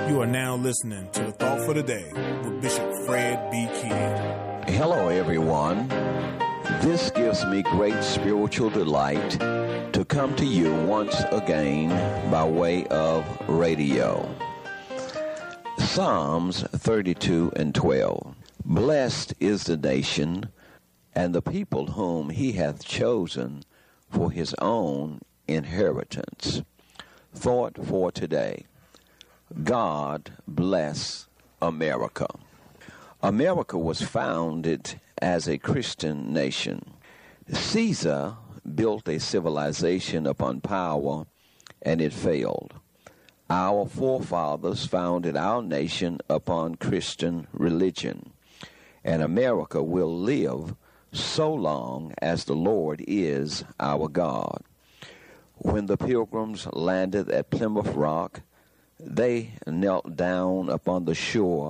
You are now listening to The Thought for the Day with Bishop Fred B. Kidd. Hello, everyone. This gives me great spiritual delight to come to you once again by way of radio. Psalms 32:12. Blessed is the nation and the people whom he hath chosen for his own inheritance. Thought for today. God bless America. America was founded as a Christian nation. Caesar built a civilization upon power, and it failed. Our forefathers founded our nation upon Christian religion, and America will live so long as the Lord is our God. When the Pilgrims landed at Plymouth Rock, they knelt down upon the shore